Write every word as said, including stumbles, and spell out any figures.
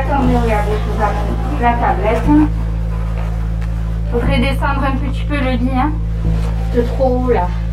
attendez, regardez, je vous amène la tablette. Faudrait descendre un petit peu le lit, hein. C'est trop haut là.